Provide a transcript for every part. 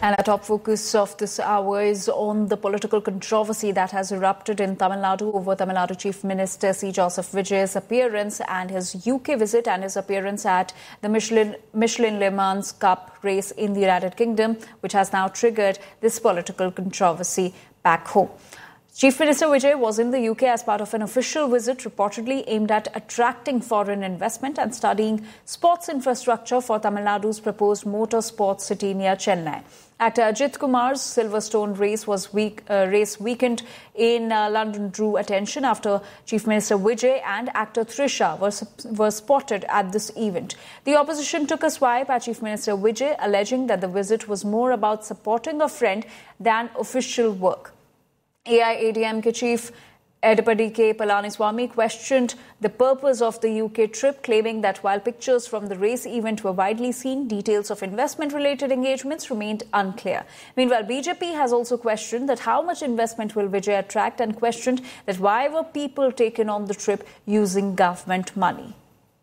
And our top focus of this hour is on the political controversy that has erupted in Tamil Nadu over Tamil Nadu Chief Minister C. Joseph Vijay's appearance and his UK visit and his appearance at the Michelin Le Mans Cup race in the United Kingdom, which has now triggered this political controversy back home. Chief Minister Vijay was in the UK as part of an official visit reportedly aimed at attracting foreign investment and studying sports infrastructure for Tamil Nadu's proposed motor sports city near Chennai. Actor Ajit Kumar's Silverstone race weekend in London drew attention after Chief Minister Vijay and actor Trisha were spotted at this event. The opposition took a swipe at Chief Minister Vijay, alleging that the visit was more about supporting a friend than official work. AIADMK chief Edapadi K. Palaniswamy questioned the purpose of the UK trip, claiming that while pictures from the race event were widely seen, details of investment-related engagements remained unclear. Meanwhile, BJP has also questioned that how much investment will Vijay attract and questioned that why were people taken on the trip using government money.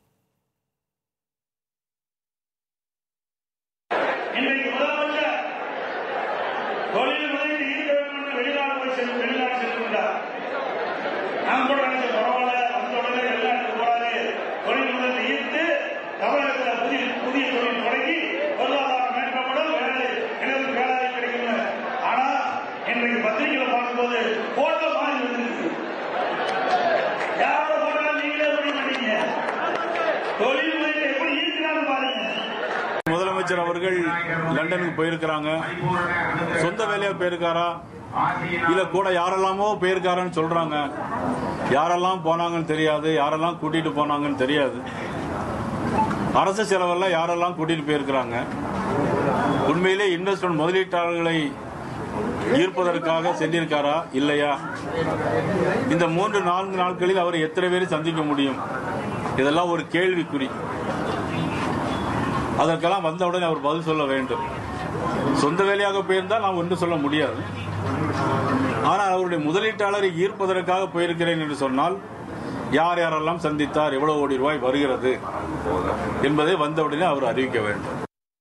முதலமைச்சர் அவர்கள் லண்டனுக்கு போயிருக்காங்க. சொந்த வேலையா போயிருக்காரா இல்ல கூட யாரெல்லாமோ போயிருக்காருன்னு சொல்றாங்க. யாரெல்லாம் போனாங்கன்னு தெரியாது, யாரெல்லாம் கூட்டிட்டு போனாங்கன்னு தெரியாது. அரசு செலவெல்லாம் யாரெல்லாம் கூட்டிட்டு போயிருக்காங்க. உண்மையிலே இன்வெஸ்ட்மென்ட் முதலீட்டாளர்களை ஈர்ப்பதற்காக சென்றிருக்காரா இல்லையா? இந்த 3-4 நாட்களில் அவர் எத்தனை பேரை சந்திக்க முடியும்? இதெல்லாம் ஒரு கேள்விக்குறி. அதற்கெல்லாம் வந்தவுடன் அவர் பதில் சொல்ல வேண்டும். சொந்த வேலையாக போயிருந்தால் நாம் ஒன்றும் சொல்ல முடியாது. ஆனால் அவருடைய முதலீட்டாளரை ஈர்ப்பதற்காக போயிருக்கிறேன் என்று சொன்னால் யார் யாரெல்லாம் சந்தித்தார், எவ்வளவு கோடி ரூபாய் வருகிறது என்பதை வந்தவுடனே அவர் அறிவிக்க வேண்டும்.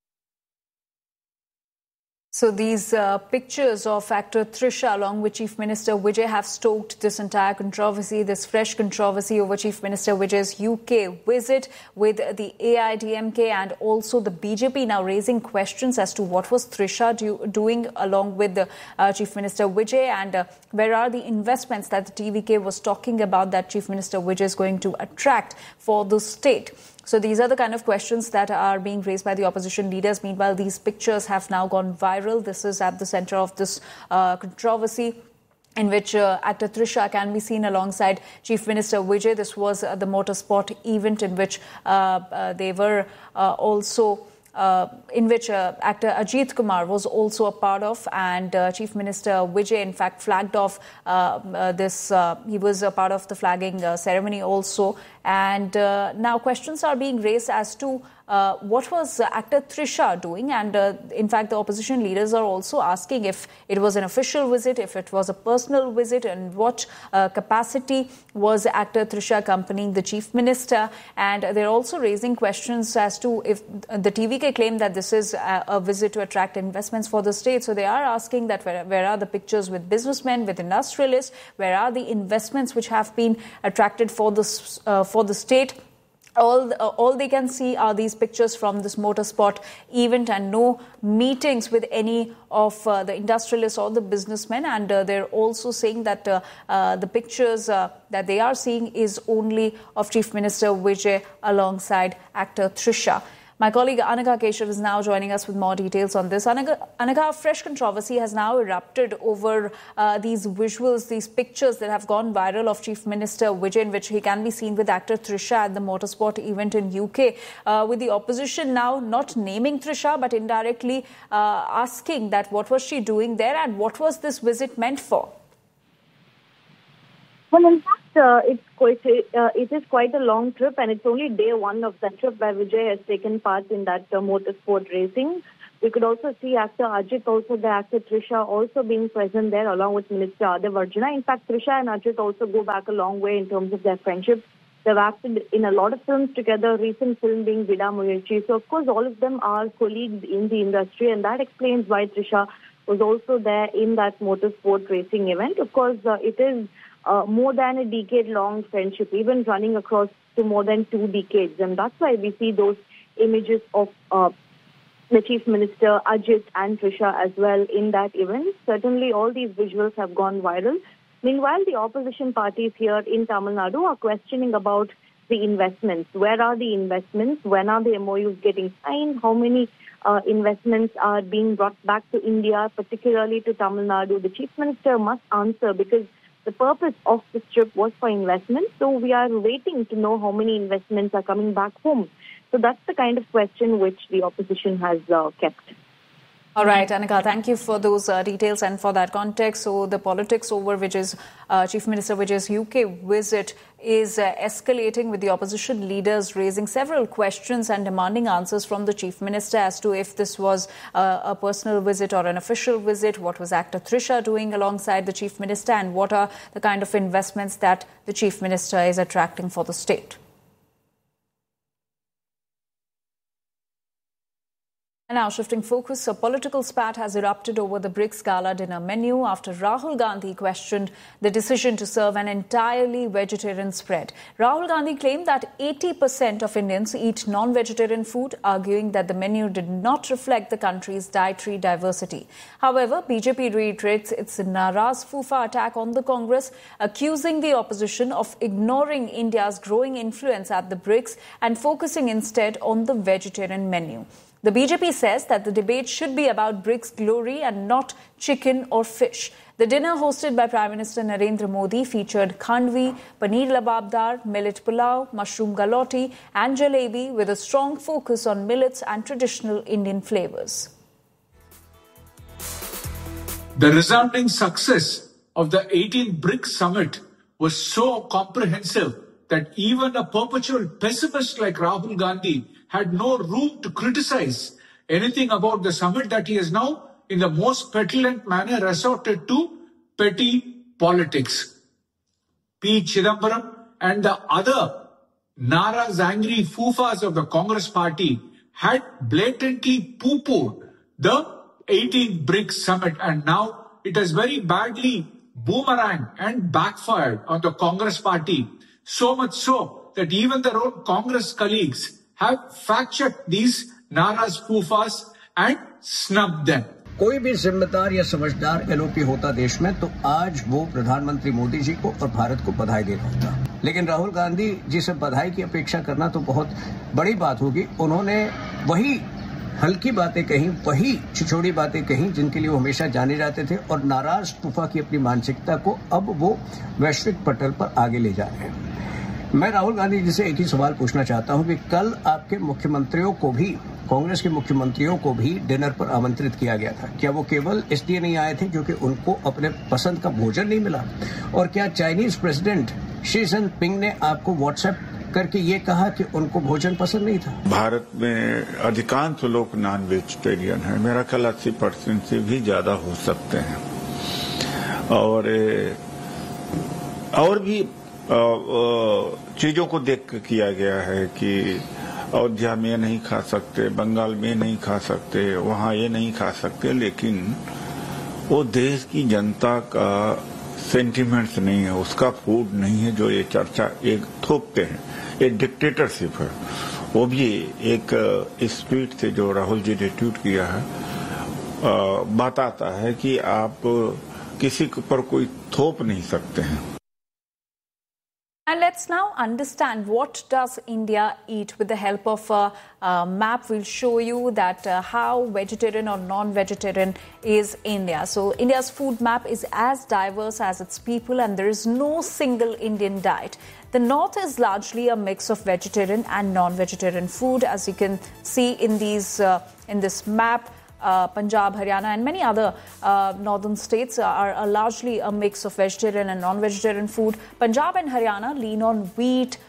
So these pictures of actor Trisha along with Chief Minister Vijay have stoked this entire controversy, this fresh controversy over Chief Minister Vijay's UK visit, with the AIDMK and also the BJP now raising questions as to what was Trisha doing along with the Chief Minister Vijay, and where are the investments that the TVK was talking about that Chief Minister Vijay is going to attract for the state. So these are the kind of questions that are being raised by the opposition leaders. Meanwhile, these pictures have now gone viral. This is at the center of this controversy, in which actor Trisha can be seen alongside Chief Minister Vijay. This was the motorsport event in which they were also in which actor Ajit Kumar was also a part of, and Chief Minister Vijay in fact flagged off this. He was a part of the flagging ceremony also, and now questions are being raised as to what was actor Trisha doing, and in fact the opposition leaders are also asking if it was an official visit, if it was a personal visit, and what capacity was actor Trisha accompanying the Chief Minister. And they're also raising questions as to if the TVK claim that this is a visit to attract investments for the state. So they are asking that where are the pictures with businessmen, with industrialists, where are the investments which have been attracted for the state. All they can see are these pictures from this motorsport event and no meetings with any of the industrialists or the businessmen. And they're also saying that the pictures that they are seeing is only of Chief Minister Vijay alongside actor Trisha. My colleague Anagha Keshav is now joining us with more details on this. Anagha, fresh controversy has now erupted over these visuals, these pictures that have gone viral of Chief Minister Vijay, in which he can be seen with actor Trisha at the motorsport event in UK, with the opposition now not naming Trisha but indirectly asking that what was she doing there and what was this visit meant for? Well, in fact, it is quite a long trip, and it's only day one of that trip where Vijay has taken part in that motorsport racing. We could also see actor Ajit, also the actor Trisha, also being present there along with Minister Adev Arjuna. In fact, Trisha and Ajit also go back a long way in terms of their friendship. They've acted in a lot of films together, recent film being Vida Muyarchi. So, of course, all of them are colleagues in the industry, and that explains why Trisha was also there in that motorsport racing event. Of course, it is more than a decade-long friendship, even running across to more than 2 decades. And that's why we see those images of the Chief Minister, Ajit and Trisha as well in that event. Certainly, all these visuals have gone viral. Meanwhile, the opposition parties here in Tamil Nadu are questioning about the investments. Where are the investments? When are the MOUs getting signed? How many investments are being brought back to India, particularly to Tamil Nadu? The Chief Minister must answer, because the purpose of this trip was for investment. So we are waiting to know how many investments are coming back home. So that's the kind of question which the opposition has kept. All right, Anika, thank you for those details and for that context. So the politics over Vijay's, Chief Minister Vijay's UK visit is escalating, with the opposition leaders raising several questions and demanding answers from the Chief Minister as to if this was a personal visit or an official visit, what was actor Trisha doing alongside the Chief Minister, and what are the kind of investments that the Chief Minister is attracting for the state. And now shifting focus, a political spat has erupted over the BRICS Gala dinner menu after Rahul Gandhi questioned the decision to serve an entirely vegetarian spread. Rahul Gandhi claimed that 80% of Indians eat non-vegetarian food, arguing that the menu did not reflect the country's dietary diversity. However, BJP reiterates its Naraz Fufa attack on the Congress, accusing the opposition of ignoring India's growing influence at the BRICS and focusing instead on the vegetarian menu. The BJP says that the debate should be about BRICS glory and not chicken or fish. The dinner hosted by Prime Minister Narendra Modi featured khandvi, paneer lababdar, millet pulao, mushroom galoti and jalebi, with a strong focus on millets and traditional Indian flavors. The resounding success of the 18th BRICS summit was so comprehensive that even a perpetual pessimist like Rahul Gandhi had no room to criticize anything about the summit that he has now, in the most petulant manner, resorted to petty politics. P. Chidambaram and the other Naraz angry foofas of the Congress party had blatantly poo-pooed the 18th BRICS summit, and now it has very badly boomeranged and backfired on the Congress party, so much so that even their own Congress colleagues have fact-checked these Naraz foofas and snubbed them. कोई भी जिम्मेदार या समझदार LOP होता देश में तो आज वो प्रधानमंत्री मोदी जी को और भारत को बधाई देना होता। लेकिन राहुल गांधी जी से बधाई की अपेक्षा करना तो बहुत बड़ी बात होगी। उन्होंने वही हल्की बातें कहीं, वही छिछोड़ी बातें कहीं जिनके लिए वो हमेशा जाने जाते थे, और नाराज फूफा की अपनी मानसिकता को अब वो वैश्विक पटल पर आगे ले जा रहे हैं। मैं राहुल गांधी जी से एक ही सवाल पूछना चाहता हूं कि कल आपके मुख्यमंत्रियों को भी, कांग्रेस के मुख्यमंत्रियों को भी डिनर पर आमंत्रित किया गया था। क्या वो केवल इसलिए नहीं आए थे क्योंकि उनको अपने पसंद का भोजन नहीं मिला? और क्या चाइनीज प्रेसिडेंट शी जिनपिंग ने आपको व्हाट्सएप करके ये कहा कि उनको भोजन पसंद नहीं था? भी में अधिकांश लोग नॉन वेजिटेरियन है, मेरा ख्याल 80% से भी ज्यादा हो सकते हैं। और भी चीजों को देख के किया गया है कि अयोध्या में नहीं खा सकते, बंगाल में नहीं खा सकते, वहां ये नहीं खा सकते, लेकिन वो देश की जनता का सेंटिमेंट्स नहीं है, उसका फूड नहीं है जो ये चर्चा एक थोपते हैं। ये डिक्टेटरशिप है। वो भी एक इस ट्वीट से जो राहुल जी ने ट्वीट किया है बताता है कि आप किसी पर कोई थोप नहीं सकते हैं। And let's now understand, what does India eat? With the help of a map, we'll show you that how vegetarian or non-vegetarian is India. So India's food map is as diverse as its people, and there is no single Indian diet. The north is largely a mix of vegetarian and non-vegetarian food, as you can see in this map. Punjab, Haryana and many other northern states are largely a mix of vegetarian and non-vegetarian food. Punjab and Haryana lean on wheat,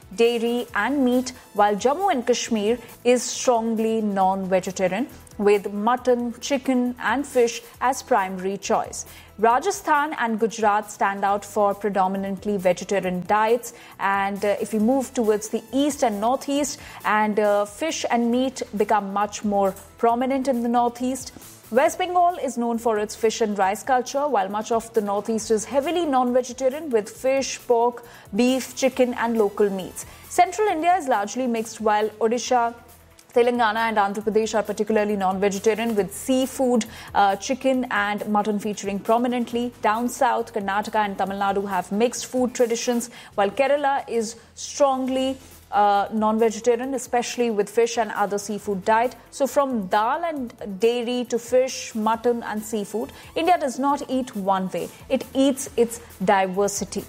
dairy and meat, while Jammu and Kashmir is strongly non-vegetarian, with mutton, chicken and fish as primary choice. Rajasthan and Gujarat stand out for predominantly vegetarian diets, and if we move towards the east and northeast, and fish and meat become much more prominent in the northeast. West Bengal is known for its fish and rice culture, while much of the northeast is heavily non-vegetarian with fish, pork, beef, chicken and local meats. Central India is largely mixed, while Odisha, Telangana and Andhra Pradesh are particularly non-vegetarian, with seafood, chicken and mutton featuring prominently. Down south, Karnataka and Tamil Nadu have mixed food traditions, while Kerala is strongly non-vegetarian, especially with fish and other seafood diet. So from dal and dairy to fish, mutton and seafood, India does not eat one way. It eats its diversity.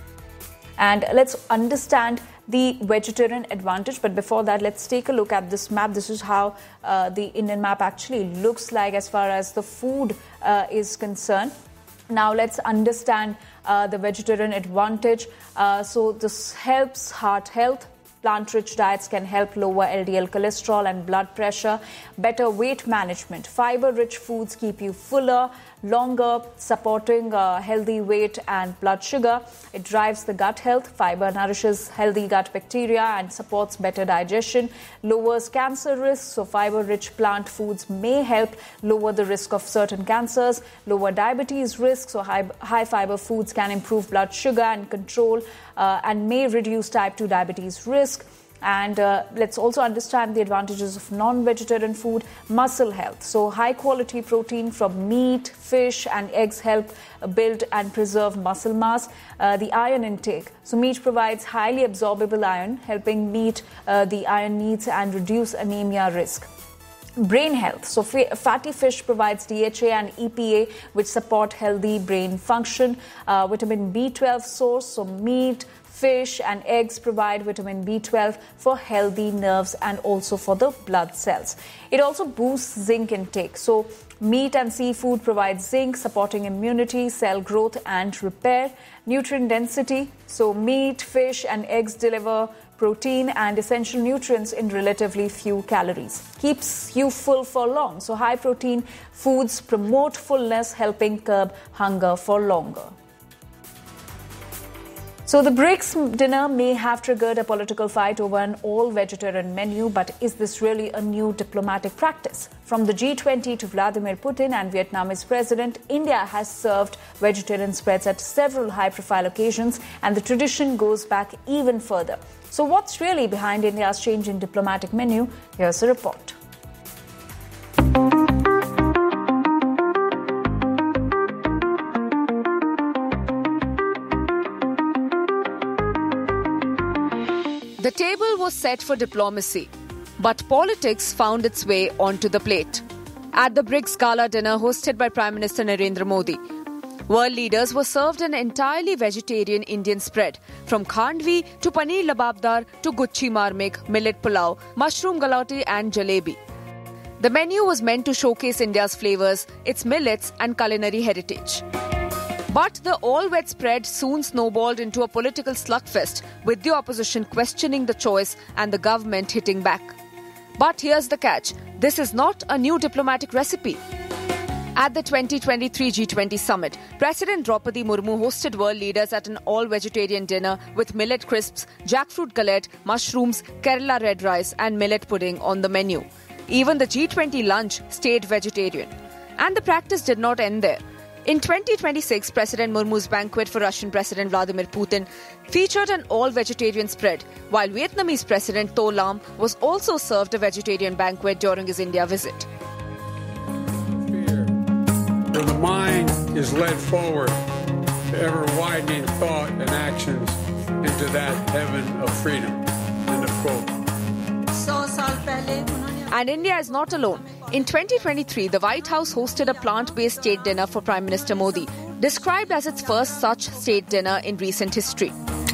And let's understand the vegetarian advantage. But before that, let's take a look at this map. This is how the Indian map actually looks like as far as the food is concerned. Now let's understand the vegetarian advantage. So this helps heart health. Plant-rich diets can help lower LDL cholesterol and blood pressure. Better weight management. Fiber-rich foods keep you fuller, longer, supporting healthy weight and blood sugar. It drives the gut health. Fiber nourishes healthy gut bacteria and supports better digestion. Lowers cancer risk. So fiber-rich plant foods may help lower the risk of certain cancers. Lower diabetes risk. So high fiber foods can improve blood sugar and control and may reduce type 2 diabetes risk. And let's also understand the advantages of non-vegetarian food. Muscle health. So high-quality protein from meat, fish and eggs help build and preserve muscle mass. The iron intake. So meat provides highly absorbable iron, helping meet the iron needs and reduce anemia risk. Brain health. So fatty fish provides DHA and EPA, which support healthy brain function. Vitamin B12 source. So meat, fish and eggs provide vitamin B12 for healthy nerves and also for the blood cells. It also boosts zinc intake. So meat and seafood provide zinc, supporting immunity, cell growth and repair. Nutrient density. So meat, fish and eggs deliver protein and essential nutrients in relatively few calories. Keeps you full for long. So high protein foods promote fullness, helping curb hunger for longer. So the BRICS dinner may have triggered a political fight over an all-vegetarian menu, but is this really a new diplomatic practice? From the G20 to Vladimir Putin and Vietnamese president, India has served vegetarian spreads at several high-profile occasions, and the tradition goes back even further. So what's really behind India's change in diplomatic menu? Here's a report. The table was set for diplomacy, but politics found its way onto the plate. At the BRICS Gala dinner hosted by Prime Minister Narendra Modi, world leaders were served an entirely vegetarian Indian spread, from khandvi to paneer lababdar to gucci marmik, millet pulao, mushroom galati and jalebi. The menu was meant to showcase India's flavors, its millets and culinary heritage. But the all-wet spread soon snowballed into a political slugfest, with the opposition questioning the choice and the government hitting back. But here's the catch. This is not a new diplomatic recipe. At the 2023 G20 summit, President Draupadi Murmu hosted world leaders at an all-vegetarian dinner with millet crisps, jackfruit galette, mushrooms, Kerala red rice and millet pudding on the menu. Even the G20 lunch stayed vegetarian. And the practice did not end there. In 2026, President Murmu's banquet for Russian President Vladimir Putin featured an all-vegetarian spread, while Vietnamese President To Lam was also served a vegetarian banquet during his India visit. Where the mind is led forward to ever-widening thought and actions into that heaven of freedom. End of quote. And India is not alone. In 2023, the White House hosted a plant-based state dinner for Prime Minister Modi, described as its first such state dinner in recent history.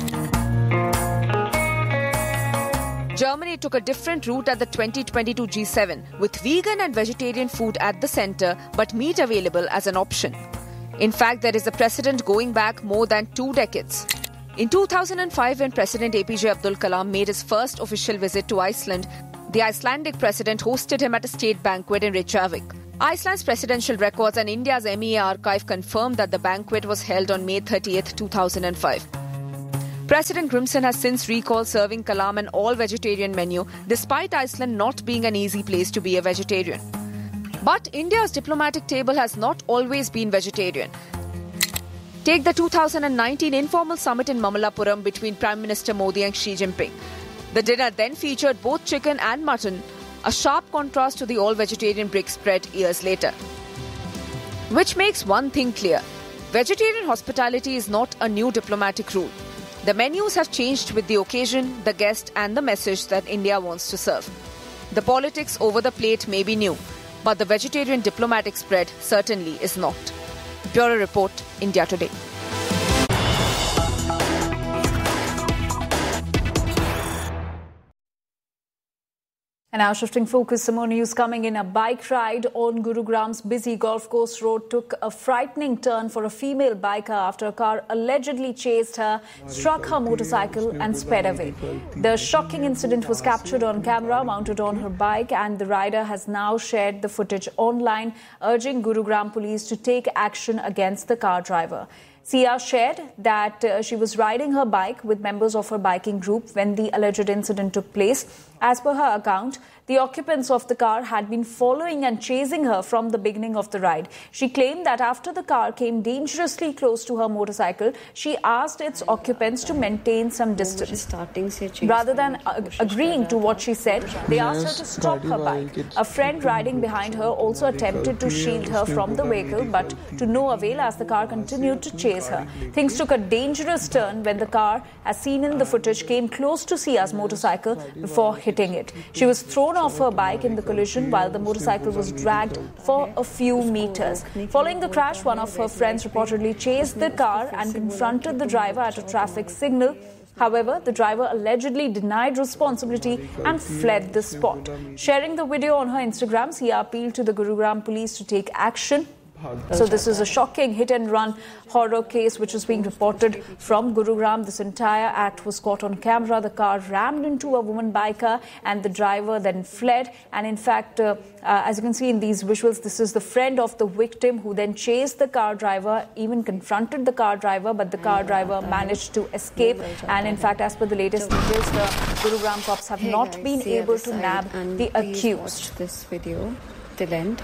Germany took a different route at the 2022 G7, with vegan and vegetarian food at the centre, but meat available as an option. In fact, there is a precedent going back more than 2 decades. In 2005, when President APJ Abdul Kalam made his first official visit to Iceland, the Icelandic president hosted him at a state banquet in Reykjavik. Iceland's presidential records and India's MEA archive confirmed that the banquet was held on May 30th, 2005. President Grimson has since recalled serving Kalam an all-vegetarian menu, despite Iceland not being an easy place to be a vegetarian. But India's diplomatic table has not always been vegetarian. Take the 2019 informal summit in Mamallapuram between Prime Minister Modi and Xi Jinping. The dinner then featured both chicken and mutton, a sharp contrast to the all-vegetarian BRICS spread years later. Which makes one thing clear: vegetarian hospitality is not a new diplomatic rule. The menus have changed with the occasion, the guest and the message that India wants to serve. The politics over the plate may be new, but the vegetarian diplomatic spread certainly is not. Bureau Report, India Today. And now shifting focus, some more news coming in. A bike ride on Gurugram's busy golf course road took a frightening turn for a female biker after a car allegedly chased her, struck her motorcycle and sped away. The shocking incident was captured on camera mounted on her bike, and the rider has now shared the footage online, urging Gurugram police to take action against the car driver. Sia shared that she was riding her bike with members of her biking group when the alleged incident took place. As per her account, the occupants of the car had been following and chasing her from the beginning of the ride. She claimed that after the car came dangerously close to her motorcycle, she asked its occupants to maintain some distance. Rather than agreeing to what she said, they asked her to stop her bike. A friend riding behind her also attempted to shield her from the vehicle, but to no avail as the car continued to chase her. Things took a dangerous turn when the car, as seen in the footage, came close to Sia's motorcycle before hitting it. She was thrown off her bike in the collision while the motorcycle was dragged for a few meters. Following the crash, one of her friends reportedly chased the car and confronted the driver at a traffic signal. However, the driver allegedly denied responsibility and fled the spot. Sharing the video on her Instagram, Sia appealed to the Gurugram police to take action. So this is a shocking hit-and-run horror case which is being reported from Gurugram. This entire act was caught on camera. The car rammed into a woman biker and the driver then fled. And in fact, as you can see in these visuals, this is the friend of the victim who then chased the car driver, even confronted the car driver, but the car driver managed to escape. And in fact, as per the latest details, the Gurugram cops have not been able to nab the accused. Watch this video till end.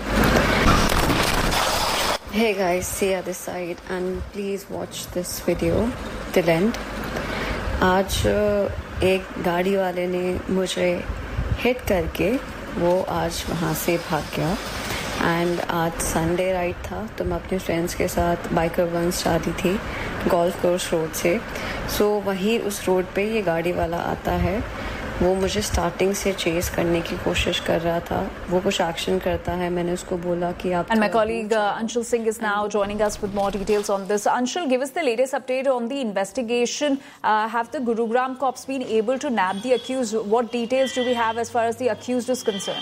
Hey guys, Sia this side and please watch this video till end. आज एक गाड़ी वाले ने मुझे hit करके वो आज वहाँ से भाग गया एंड आज संडे राइड था तो मैं अपने फ्रेंड्स के साथ बाइकर वंस जा रही थी गोल्फ कोर्स रोड से. सो वहीं उस रोड पे ये गाड़ी वाला आता है. वो मुझे स्टार्टिंग से चेस करने की कोशिश कर रहा था. वो कुछ एक्शन करता है. मैंने उसको बोला कि आप. And my colleague Anshul Singh is now joining us with more details on this. Anshul, give us the latest update on the investigation. Have the Gurugram cops been able to nab the accused? What details do we have as far as the accused is concerned?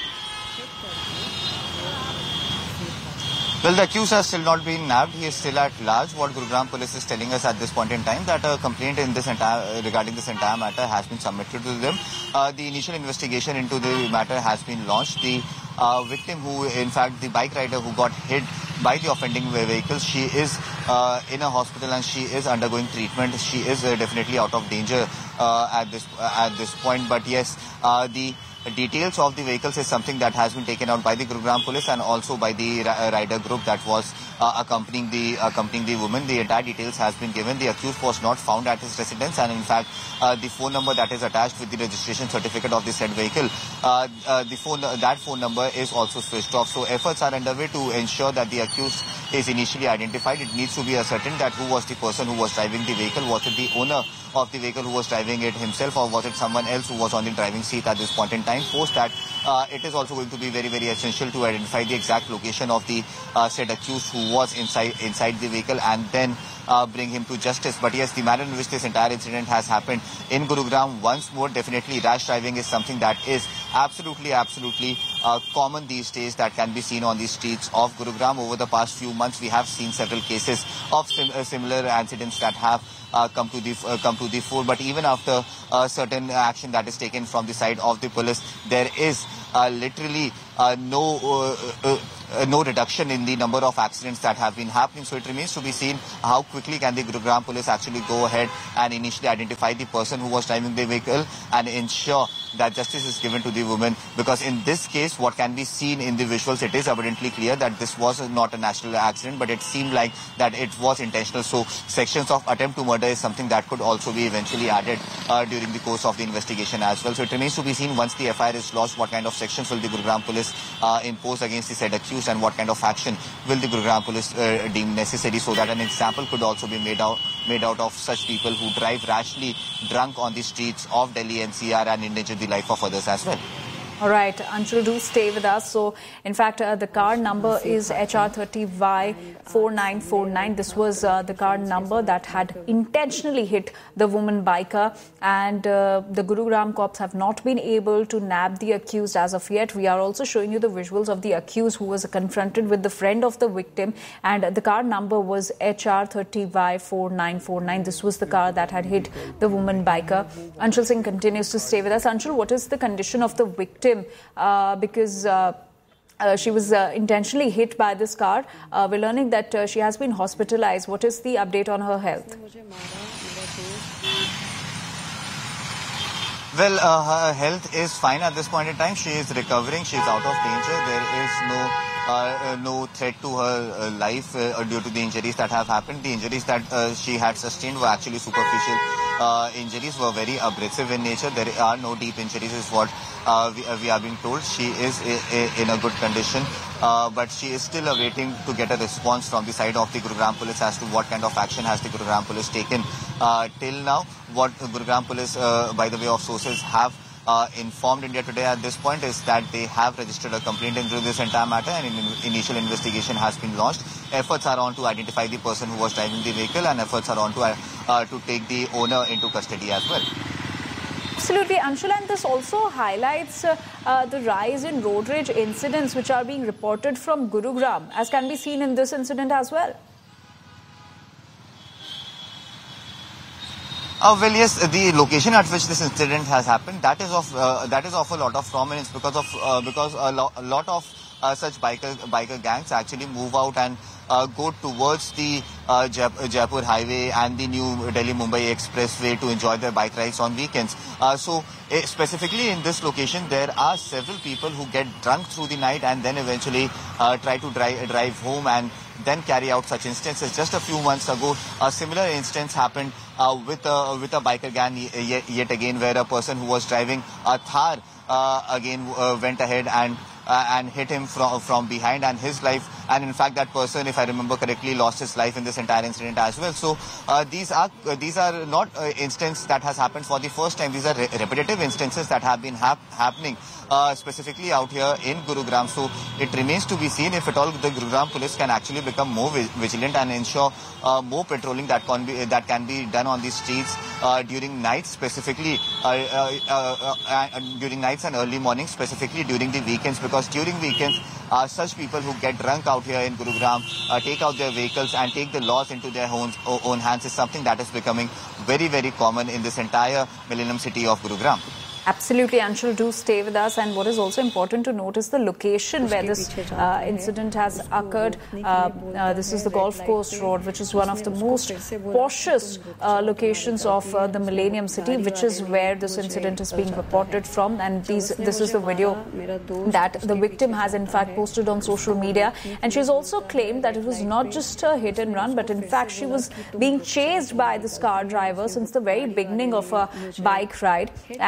Well, the accused has still not been nabbed. He is still at large. What Gurugram police is telling us at this point in time that a complaint in this regarding this entire matter has been submitted to them. The initial investigation into the matter has been launched. The victim, who in fact the bike rider who got hit by the offending vehicle, she is in a hospital and she is undergoing treatment. She is definitely out of danger at this point. But yes, the details of the vehicles is something that has been taken out by the Gurugram police and also by the rider group that was accompanying the woman. The entire details has been given. The accused was not found at his residence, and in fact the phone number that is attached with the registration certificate of the said vehicle, that phone number is also switched off. So efforts are underway to ensure that the accused is initially identified. It needs to be ascertained that who was the person who was driving the vehicle. Was it the owner of the vehicle who was driving it himself, or was it someone else who was on the driving seat at this point in time? Post that, it is also going to be very, very essential to identify the exact location of the said accused who who was inside the vehicle and then bring him to justice. But yes, the manner in which this entire incident has happened in Gurugram, once more, definitely rash driving is something that is absolutely common these days, that can be seen on the streets of Gurugram. Over the past few months, we have seen several cases of similar incidents that have come to the fore. But even after certain action that is taken from the side of the police, there is literally no reduction in the number of accidents that have been happening. So it remains to be seen how quickly can the Gurugram police actually go ahead and initially identify the person who was driving the vehicle and ensure that justice is given to the woman. Because in this case, what can be seen in the visuals, it is evidently clear that this was not a natural accident, but it seemed like that it was intentional. So sections of attempt to murder is something that could also be eventually added during the course of the investigation as well. So it remains to be seen, once the FIR is lodged, what kind of sections will the Gurugram police impose against the said accused, and what kind of action will the Gurugram police deem necessary, so that an example could also be made out of such people who drive rashly drunk on the streets of Delhi NCR and endanger the life of others as well. All right, Anshul, do stay with us. So, in fact, the car number is HR30Y4949. This was the car number that had intentionally hit the woman biker, and the Gurugram cops have not been able to nab the accused as of yet. We are also showing you the visuals of the accused who was confronted with the friend of the victim, and the car number was HR30Y4949. This was the car that had hit the woman biker. Anshul Singh continues to stay with us. Anshul, what is the condition of the victim? Because she was intentionally hit by this car. We're learning that she has been hospitalized. What is the update on her health? Well, her health is fine at this point in time. She is recovering. She is out of danger. There is no threat to her life due to the injuries that have happened. The injuries that she had sustained were actually superficial. Injuries were very abrasive in nature. There are no deep injuries is what we are being told. She is in a good condition, but she is still awaiting to get a response from the side of the Gurugram police as to what kind of action has the Gurugram police taken till now. What Gurugram police, by the way of sources, have informed India Today at this point is that they have registered a complaint into this entire matter, and an initial investigation has been launched. Efforts are on to identify the person who was driving the vehicle, and efforts are on to take the owner into custody as well. Absolutely, Anshul, and this also highlights the rise in road rage incidents which are being reported from Gurugram, as can be seen in this incident as well. Well, yes, the location at which this incident has happened, that is of a lot of prominence because a lot of such biker gangs actually move out and go towards the Jaipur highway and the new Delhi-Mumbai expressway to enjoy their bike rides on weekends. So specifically in this location, there are several people who get drunk through the night and then eventually try to drive home and then carry out such instances. Just a few months ago, a similar instance happened with a biker gang yet again, where a person who was driving a Thar went ahead and hit him from behind, and his life, and in fact that person, if I remember correctly, lost his life in this entire incident as well. So these are not instances that has happened for the first time. These are repetitive instances that have been happening specifically out here in Gurugram. So it remains to be seen if at all the Gurugram police can actually become more vigilant and ensure more patrolling that can be done on the streets during nights, specifically during nights and early mornings, specifically during the weekends, because during weekends such people who get drunk out here in Gurugram take out their vehicles and take the laws into their own hands is something that is becoming very, very common in this entire Millennium City of Gurugram. Absolutely, Anshul, do stay with us. And what is also important to note is the location where this incident has occurred. This is the Golf Course Road, which is one of the most poshest locations of the Millennium City, which is where this incident is being reported from. And this is the video that the victim has in fact posted on social media. And she's also claimed that it was not just a hit and run, but in fact she was being chased by this car driver since the very beginning of a bike ride. And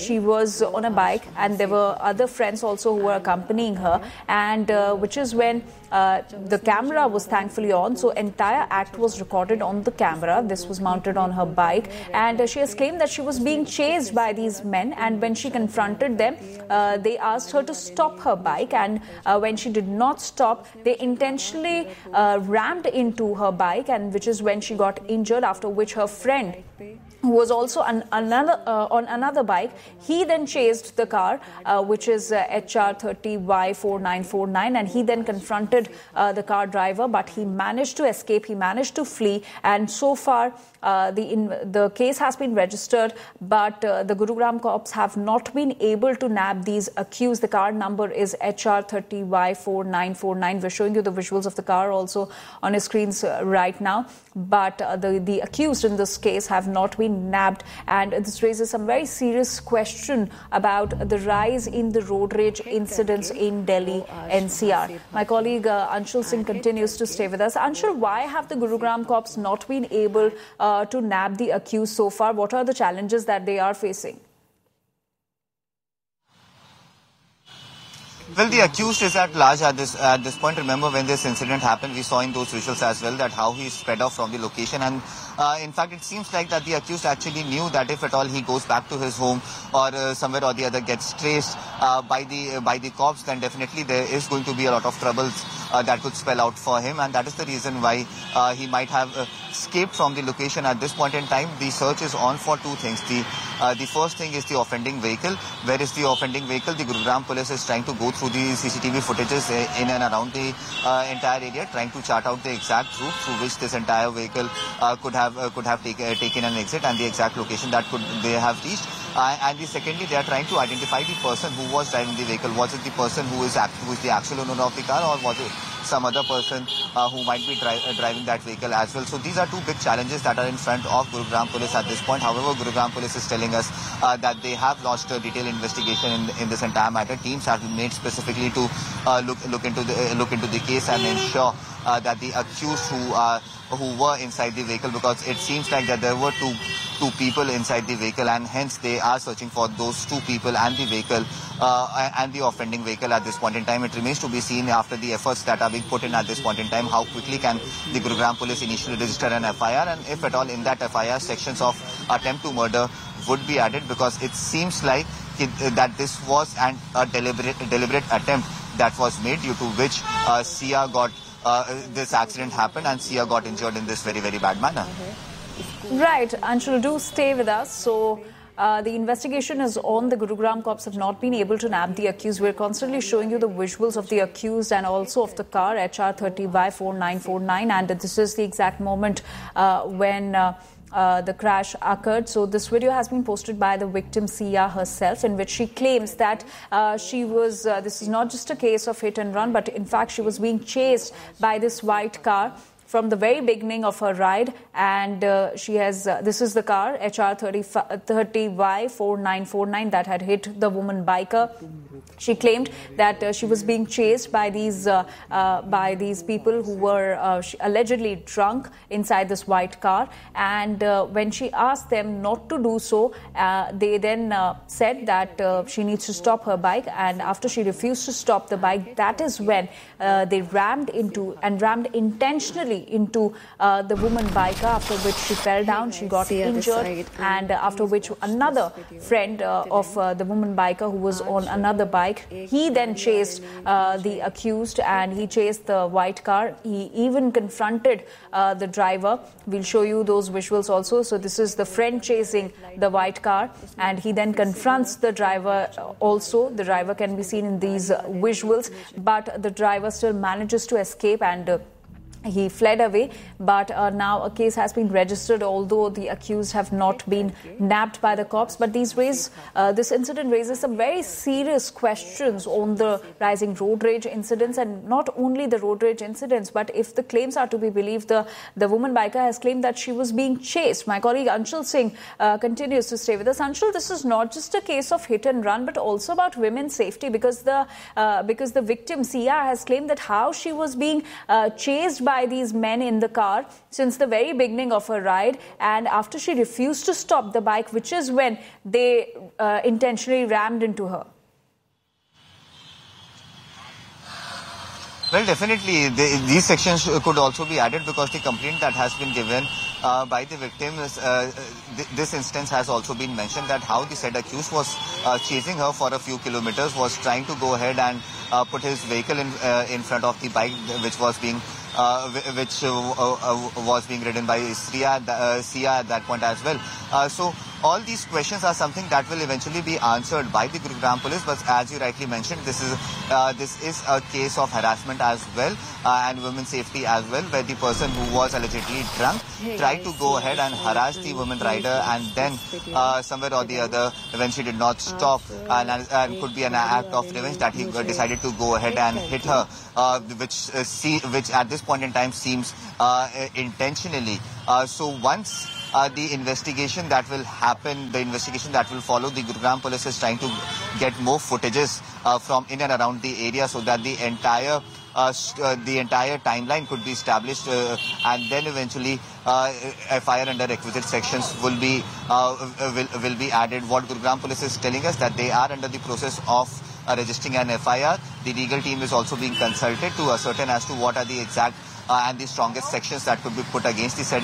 she was on a bike, and there were other friends also who were accompanying her, and which is when the camera was thankfully on, so entire act was recorded on the camera. This was mounted on her bike, and she has claimed that she was being chased by these men, and when she confronted them, they asked her to stop her bike, and when she did not stop, they intentionally rammed into her bike, and which is when she got injured, after which her friend, who was also on another bike, he then chased the car, which is HR 30Y4949, and he then confronted the car driver, but he managed to escape, he managed to flee, and so far the case has been registered, but the Gurugram cops have not been able to nab these accused. The car number is HR 30Y4949. We're showing you the visuals of the car also on your screens right now, but the accused in this case have not been nabbed, and this raises some very serious question about the rise in the road rage incidents in Delhi NCR. My colleague Anshul Singh continues to stay with us. Anshul, why have the Gurugram cops not been able to nab the accused so far? What are the challenges that they are facing? Well, the accused is at large at this point. Remember, when this incident happened, we saw in those visuals as well that how he sped off from the location, and in fact, it seems like that the accused actually knew that if at all he goes back to his home or somewhere or the other gets traced by the cops, then definitely there is going to be a lot of troubles that could spell out for him, and that is the reason why he might have escaped from the location at this point in time. The search is on for two things. The first thing is the offending vehicle. Where is the offending vehicle? The Gurugram police is trying to go through the CCTV footages in and around the entire area, trying to chart out the exact route through which this entire vehicle could have taken an exit, and the exact location that they have reached. And secondly, they are trying to identify the person who was driving the vehicle. Was it the person who is the actual owner of the car, or was it some other person who might be driving that vehicle as well? So these are two big challenges that are in front of Gurugram police at this point. However, Gurugram police is telling us that they have launched a detailed investigation in this entire matter. Teams have been made specifically to look into the case and ensure that the accused who were inside the vehicle, because it seems like that there were two people inside the vehicle, and hence they are searching for those two people and the vehicle and the offending vehicle at this point in time. It remains to be seen, after the efforts that are being put in at this point in time, how quickly can the Gurugram police initially register an FIR, and if at all in that FIR sections of attempt to murder would be added, because it seems like that this was a deliberate attempt that was made, due to which Sia got this accident happened and Sia got injured in this very, very bad manner. Right, Anshul, do stay with us. So the investigation is on. The Gurugram cops have not been able to nab the accused. We're constantly showing you the visuals of the accused and also of the car, HR 30Y4949, and this is the exact moment when the crash occurred. So this video has been posted by the victim Sia herself, in which she claims that this is not just a case of hit and run, but in fact she was being chased by this white car from the very beginning of her ride, and this is the car HR 30Y4949 that had hit the woman biker. She claimed that she was being chased by these people who were allegedly drunk inside this white car, and when she asked them not to do so, they then said that she needs to stop her bike, and after she refused to stop the bike, that is when they rammed intentionally into the woman biker, after which she fell down, she got injured, and after which another friend of the woman biker who was on another bike, he then chased the accused, and he chased the white car. He even confronted the driver. We'll show you those visuals also. So this is the friend chasing the white car, and he then confronts the driver also. The driver can be seen in these visuals, but the driver still manages to escape, and he fled away. But now a case has been registered, although the accused have not been nabbed by the cops. But this incident raises some very serious questions on the rising road rage incidents, and not only the road rage incidents, but if the claims are to be believed, the woman biker has claimed that she was being chased. My colleague Anshul Singh continues to stay with us. Anshul, this is not just a case of hit and run, but also about women's safety, because the victim Sia has claimed that how she was being chased by by these men in the car since the very beginning of her ride, and after she refused to stop the bike, which is when they intentionally rammed into her. Well, definitely, these sections could also be added because the complaint that has been given by the victims, this instance has also been mentioned that how the said accused was chasing her for a few kilometers, was trying to go ahead and put his vehicle in front of the bike which was being ridden by Sia at that point as well. So all these questions are something that will eventually be answered by the Gurugram police. But as you rightly mentioned, this is a case of harassment as well and women's safety as well, where the person who was allegedly drunk tried to go ahead and harass the woman rider, and then somewhere or the other, when she did not stop, and could be an act of revenge, that he decided to go ahead and hit her, which at this point in time seems intentionally. So once the investigation that will happen, the investigation that will follow, the Gurugram police is trying to get more footages from in and around the area so that the entire timeline could be established, and then eventually FIR under requisite sections will be added. What Gurugram police is telling us that they are under the process of registering an FIR. The legal team is also being consulted to ascertain as to what are the exact and the strongest sections that could be put against the said